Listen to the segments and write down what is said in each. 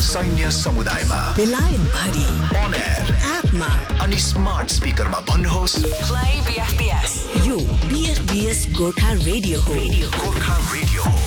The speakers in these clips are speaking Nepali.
सैन्य समुदायमा, बेलायत भरि, on air, एपमा अनि स्मार्ट स्पिकरमा भन्नुहोस् Play BFBS. यो BFBS गोर्खा रेडियो हो। गोर्खा रेडियो हो।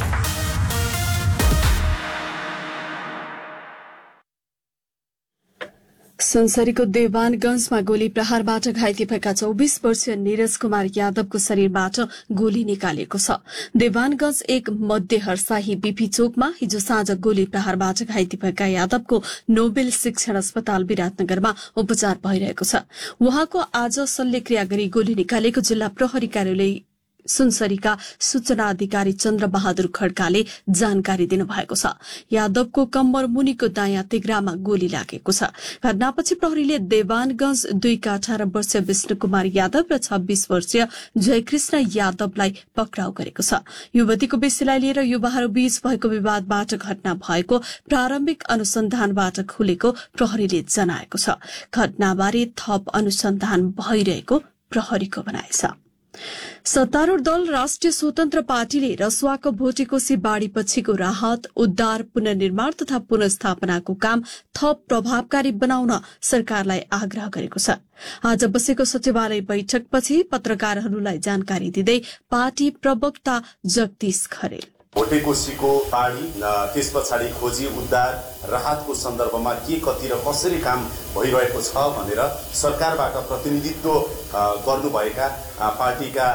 सुनसरीको देवानगंजमा गोली प्रहारबाट घाइते भएका 24 वर्षीय नीरज कुमार यादवको शरीरबाट गोली निकालिएको छ। देवानगंज एक मध्य हर्साही बीपी चोकमा हिजो साँझ गोली प्रहारबाट घाइते भएका यादवको नोबेल शिक्षण अस्पताल विराटनगरमा उपचार भइरहेको छ। उहाँको आज शल्यक्रिया गरी गोली निकालेको जिल्ला प्रहरी कार्यालय सुनसरीका सूचना अधिकारी चन्द्र बहादुर खड्काले जानकारी दिनुभएको छ। यादवको कम्मर मुनिको दायाँ तिग्रामा गोली लागेको छ। घटनापछि प्रहरीले देवानगंज 2 का 18 वर्षीय विष्णु कुमार यादव र 26 वर्षीय जयकृष्ण यादवलाई पक्राउ गरेको छ। युवतीको विषयलाई लिएर युवाहरू बीच भएको विवादबाट घटना भएको प्रारम्भिक अनुसन्धानबाट खुलेको प्रहरीले जनाएको छ। घटनाबारे थप अनुसन्धान भइरहेको प्रहरीको भनाइ छ। सत्तारूढ़ दल राष्ट्रिय स्वतन्त्र पार्टीले रसुवाको भोटेकोशी बाढ़ी पछिको राहत, उद्धार, पुनर्निर्माण तथा पुनर्स्थापनाको काम थप प्रभावकारी बनाउन सरकारलाई आग्रह गरेको छ। आज बसेको सचिवालय बैठकपछि पत्रकारहरूलाई जानकारी दिँदै पार्टी प्रवक्ता जगदीश खरेल भोटेकोशीको बाढी त्यस पछाडि खोजी उद्धार राहतको सन्दर्भमा के कति र कसरी काम भइरहेको छ भनेर सरकारबाट प्रतिनिधित्व गर्नुभएका पार्टीका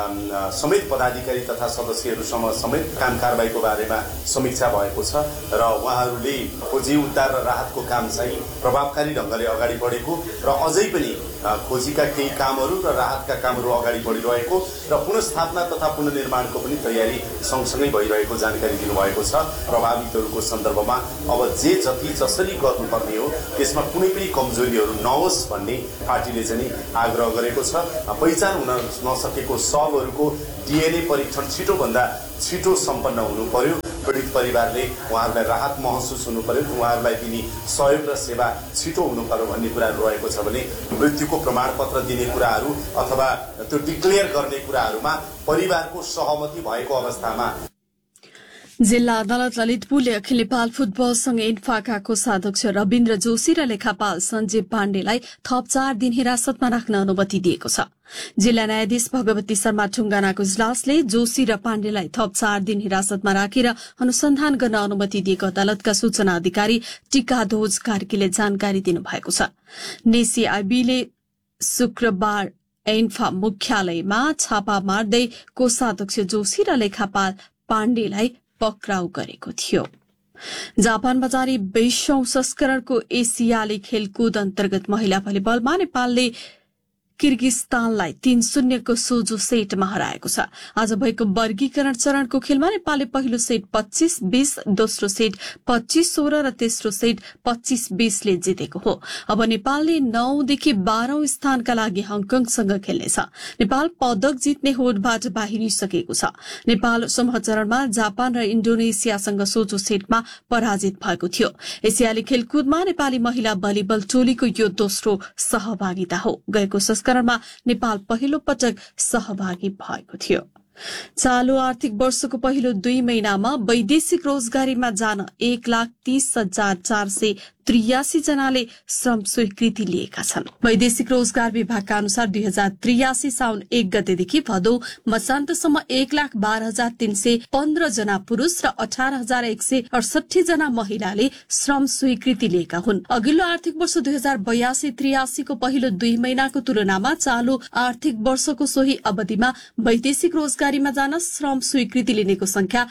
समेत पदाधिकारी तथा सदस्यहरूसँग समेत काम कारबाहीको बारेमा समीक्षा भएको छ र उहाँहरूले खोजी उद्धार र राहतको काम चाहिँ प्रभावकारी ढंगले अगाडि बढेको र अझै पनि खोजीका केही कामहरू र राहतका कामहरू अगाडि बढिरहेको र पुनर्स्थापना तथा पुनर्निर्माणको पनि तयारी सँगसँगै भइरहेको जानकारी दिनुभएको छ। प्रभावितहरूको सन्दर्भमा अब जे जति जसरी गर्नुपर्ने हो त्यसमा कुनै पनि कमजोरीहरू नहोस् भन्ने पार्टीले चाहिँ आग्रह गरेको छ। पहिचान हुन नसकेको सबहरूको डीएनए परीक्षण छिटोभन्दा छिटो सम्पन्न हुनु पर्यो। पीडित परिवारले उहाँहरूलाई राहत महसुस हुनु पर्यो, उहाँहरूलाई दिने सहयोग र सेवा छिटो हुनु पर्यो भन्ने कुराहरू रहेको छ भने मृत्युको प्रमाणपत्र दिने कुराहरू अथवा त्यो डिक्लेयर गर्ने कुराहरूमा परिवारको सहमति भएको अवस्थामा जिल्ला अदालत ललितपुरले अखिल नेपाल फुटबल संघ इन्फाका कोषाध्यक्ष रविन्द्र जोशी र लेखापाल सञ्जीव पाण्डेलाई थप 4 दिन हिरासतमा राख्न अनुमति दिएको छ। जिल्ला न्यायाधीश भगवती शर्मा ठुङ्गानाको इजलासले जोशी र पाण्डेलाई थप 4 दिन हिरासतमा राखेर अनुसन्धान गर्न अनुमति दिएको अदालतका सूचना अधिकारी टीकाध्वज कार्कीले जानकारी दिनुभएको छ। नेसीआईबीले शुक्रबार इन्फा मुख्यालयमा छापा मार्दै कोषाध्यक्ष जोशी र लेखापाल पाण्डेलाई पक्राउ गरेको थियो। जापानमा जारी 20औं संस्करणको एसियाली खेलकुद अन्तर्गत महिला भलिबलमा नेपालले किर्गिस्तानलाई 3-0 को सोझो सेटमा हराएको छ। आज भएको वर्गीकरण चरणको खेलमा नेपालले पहिलो सेट 25-20, दोस्रो सेट 25-16 र तेस्रो सेट 25-20 ले जितेको हो। अब नेपालले 9 देखि 12औं स्थानका लागि हङकङसँग खेल्नेछ। नेपाल पदक जित्ने होडबाट बाहिरिसकेको छ। नेपाल समूह चरणमा जापान र इन्डोनेसियासँग सोझो सेटमा पराजित भएको थियो। एसियाली खेलकुदमा नेपाली महिला भलिबल टोलीको यो दोस्रो सहभागिता हो। गएको संस्करणमा नेपाल पहिलो पटक सहभागी भएको थियो। चालू आर्थिक वर्षको पहिलो 2 महिनामा वैदेशिक रोजगारीमा जान 1,30,483 जनाले श्रम स्वीकृति लिएका छन्। वैदेशिक रोजगार विभागका अनुसार 2083 साउन 1 गतेदेखि भदौ मसान्तसम्म 1,12,315 जना पुरूष र 18,168 जना महिलाले श्रम स्वीकृति लिएका हुन्। अघिल्लो आर्थिक वर्ष 2082-83 को पहिलो 2 महिनाको तुलनामा चालू आर्थिक वर्षको सोही अवधिमा वैदेशिक रोजगारीमा जान श्रम स्वीकृति लिनेको संख्या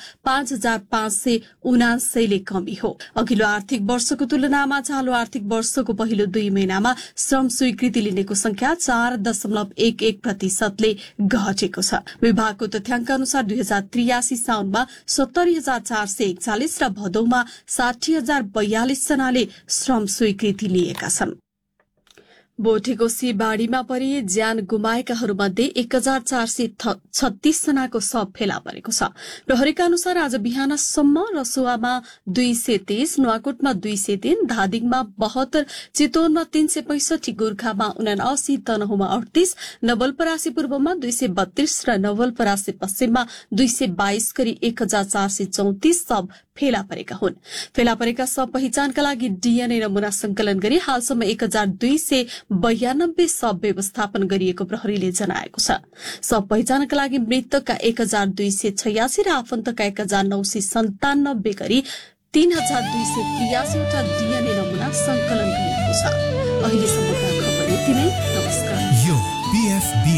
5,579 ले कमी हो। अघिल्लो आर्थिक वर्षको तुलनामा चालू आर्थिक वर्षको पहिलो 2 महिनामा श्रम स्वीकृति लिनेको संख्या 4.11% ले घटेको छ। विभागको तथ्याङ्क अनुसार 2083 साउनमा 70,441 र भदौमा 60,042 जनाले श्रम स्वीकृति लिएका छन्। भोटेकोशी बाढ़ीमा परि ज्यान गुमाएकाहरूमध्ये 1,436 जनाको शव फेला परेको छ। प्रहरीका अनुसार आज बिहानसम्म रसुवामा 223, नुवाकोटमा 203, धादिङमा 72, चितवनमा 365, गोर्खामा 79, तनहुमा 38, नवलपरासी पूर्वमा 232 र नवलपरासी पश्चिममा 222 गरी 1,434 शव फेला परेका हुन्। फेला परेका शव पहिचानका लागि डीएनए नमूना संकलन गरी हालसम्म 1292 शव व्यवस्थापन गरिएको प्रहरीले जनाएको छ। शव पहिचानका लागि मृतकका 1286 र आफन्तका 1997 गरी 3283 वटा डीएनए नमूना संकलन गरिएको छ। अहिलेसम्मका खबर यति नै। नमस्कार। यो बीएफबी